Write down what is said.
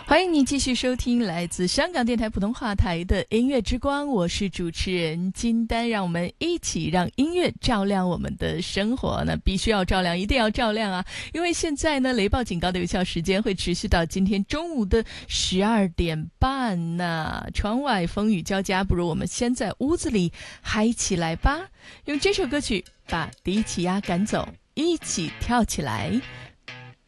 欢迎你继续收听来自香港电台普通话台的音乐之光，我是主持人金丹，让我们一起让音乐照亮我们的生活。那必须要照亮，一定要照亮啊！因为现在呢，雷暴警告的有效时间会持续到今天中午的12点半呢。窗外风雨交加，不如我们先在屋子里嗨起来吧！用这首歌曲把低气压赶走，一起跳起来。